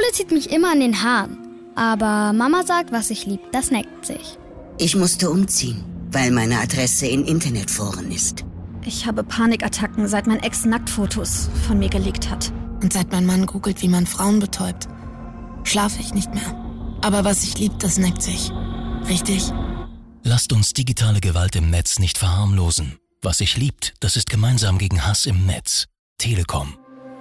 Mutter zieht mich immer an den Haaren. Aber Mama sagt, was ich lieb, das neckt sich. Ich musste umziehen, weil meine Adresse in Internetforen ist. Ich habe Panikattacken, seit mein Ex Nacktfotos von mir gelegt hat. Und seit mein Mann googelt, wie man Frauen betäubt, schlafe ich nicht mehr. Aber was ich lieb, das neckt sich. Richtig? Lasst uns digitale Gewalt im Netz nicht verharmlosen. Was sich liebt, das ist gemeinsam gegen Hass im Netz. Telekom.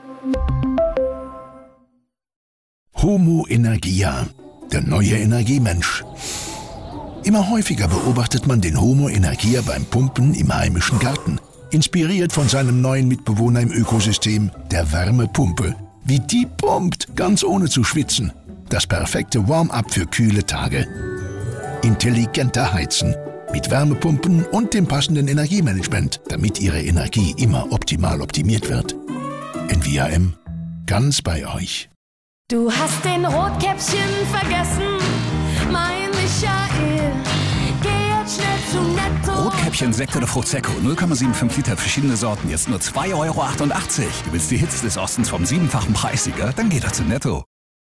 Homo Energia, der neue Energiemensch. Immer häufiger beobachtet man den Homo Energia beim Pumpen im heimischen Garten. Inspiriert von seinem neuen Mitbewohner im Ökosystem, der Wärmepumpe. Wie die pumpt, ganz ohne zu schwitzen. Das perfekte Warm-up für kühle Tage. Intelligenter Heizen. Mit Wärmepumpen und dem passenden Energiemanagement, damit Ihre Energie immer optimal optimiert wird. NVIM, ganz bei euch. Du hast den Rotkäppchen vergessen, mein Michael. Geh jetzt schnell zu Netto. Rotkäppchen, Sekt oder Prosecco, 0,75 Liter, verschiedene Sorten, jetzt nur 2,88 €. Du willst die Hits des Ostens vom 7-fachen Preissieger? Dann geh doch zu Netto.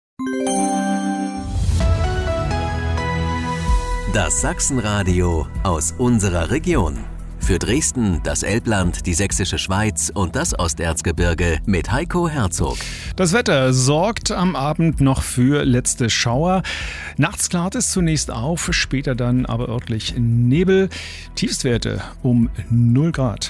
Das Sachsenradio aus unserer Region. Für Dresden, das Elbland, die Sächsische Schweiz und das Osterzgebirge mit Heiko Herzog. Das Wetter sorgt am Abend noch für letzte Schauer. Nachts klart es zunächst auf, später dann aber örtlich Nebel. Tiefstwerte um 0 Grad.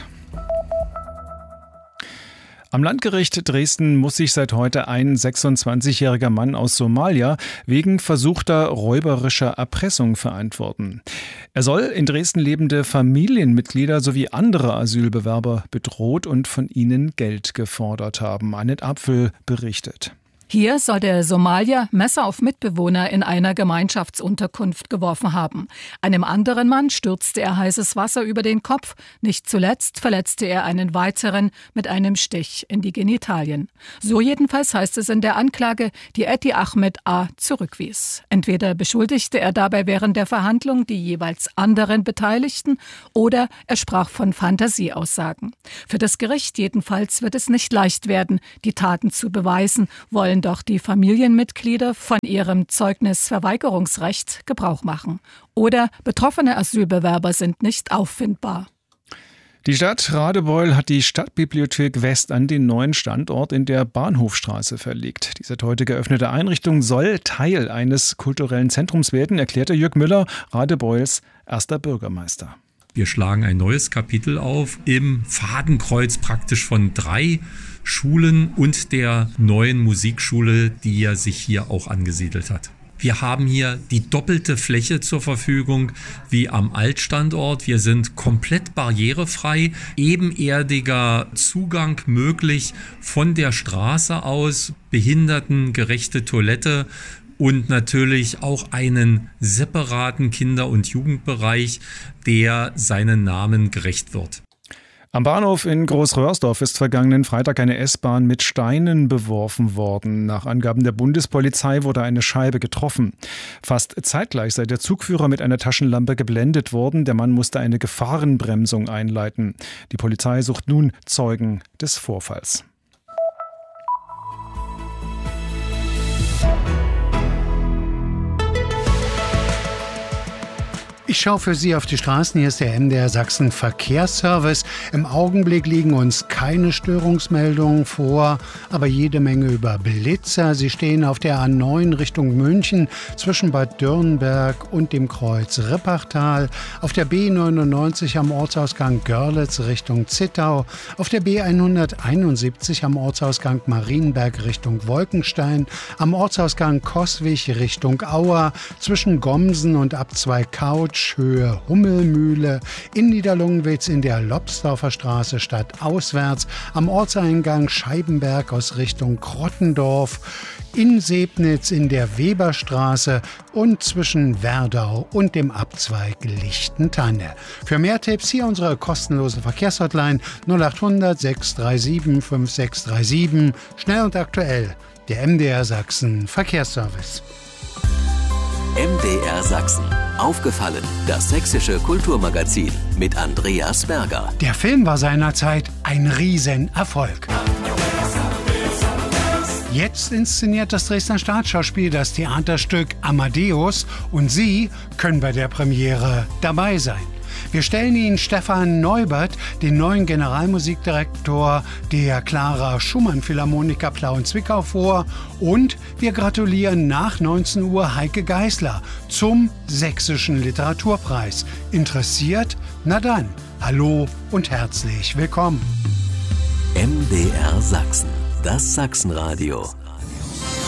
Am Landgericht Dresden muss sich seit heute ein 26-jähriger Mann aus Somalia wegen versuchter räuberischer Erpressung verantworten. Er soll in Dresden lebende Familienmitglieder sowie andere Asylbewerber bedroht und von ihnen Geld gefordert haben. Annette Apfel berichtet. Hier soll der Somalier Messer auf Mitbewohner in einer Gemeinschaftsunterkunft geworfen haben. Einem anderen Mann stürzte er heißes Wasser über den Kopf. Nicht zuletzt verletzte er einen weiteren mit einem Stich in die Genitalien. So jedenfalls heißt es in der Anklage, die Eti Ahmed A. zurückwies. Entweder beschuldigte er dabei während der Verhandlung die jeweils anderen Beteiligten oder er sprach von Fantasieaussagen. Für das Gericht jedenfalls wird es nicht leicht werden, die Taten zu beweisen, wollen doch die Familienmitglieder von ihrem Zeugnisverweigerungsrecht Gebrauch machen. Oder betroffene Asylbewerber sind nicht auffindbar. Die Stadt Radebeul hat die Stadtbibliothek West an den neuen Standort in der Bahnhofstraße verlegt. Die seit heute geöffnete Einrichtung soll Teil eines kulturellen Zentrums werden, erklärte Jörg Müller, Radebeuls erster Bürgermeister. Wir schlagen ein neues Kapitel auf im Fadenkreuz praktisch von 3 Schulen und der neuen Musikschule, die ja sich hier auch angesiedelt hat. Wir haben hier die doppelte Fläche zur Verfügung wie am Altstandort. Wir sind komplett barrierefrei, ebenerdiger Zugang möglich von der Straße aus, behindertengerechte Toilette und natürlich auch einen separaten Kinder- und Jugendbereich, der seinen Namen gerecht wird. Am Bahnhof in Großröhrsdorf ist vergangenen Freitag eine S-Bahn mit Steinen beworfen worden. Nach Angaben der Bundespolizei wurde eine Scheibe getroffen. Fast zeitgleich sei der Zugführer mit einer Taschenlampe geblendet worden. Der Mann musste eine Gefahrenbremsung einleiten. Die Polizei sucht nun Zeugen des Vorfalls. Ich schaue für Sie auf die Straßen. Hier ist der MDR Sachsen Verkehrsservice. Im Augenblick liegen uns keine Störungsmeldungen vor, aber jede Menge über Blitzer. Sie stehen auf der A9 Richtung München zwischen Bad Dürrenberg und dem Kreuz Rippachtal, auf der B99 am Ortsausgang Görlitz Richtung Zittau, auf der B171 am Ortsausgang Marienberg Richtung Wolkenstein, am Ortsausgang Coswig Richtung Auer, zwischen Gomsen und Abzweig Couch, Höhe Hummelmühle, in Niederlungenwitz in der Lobsdorfer Straße stadtauswärts, am Ortseingang Scheibenberg aus Richtung Krottendorf, in Sebnitz in der Weberstraße und zwischen Werdau und dem Abzweig Lichtentanne. Für mehr Tipps hier unsere kostenlose Verkehrshotline 0800 637 5637. Schnell und aktuell, der MDR Sachsen Verkehrsservice. MDR Sachsen. Aufgefallen, das sächsische Kulturmagazin mit Andreas Berger. Der Film war seinerzeit ein Riesenerfolg. Jetzt inszeniert das Dresdner Staatsschauspiel das Theaterstück Amadeus und Sie können bei der Premiere dabei sein. Wir stellen Ihnen Stefan Neubert, den neuen Generalmusikdirektor der Clara Schumann Philharmoniker Plauen-Zwickau vor und wir gratulieren nach 19 Uhr Heike Geisler zum Sächsischen Literaturpreis. Interessiert? Na dann, hallo und herzlich willkommen. MDR Sachsen, das Sachsenradio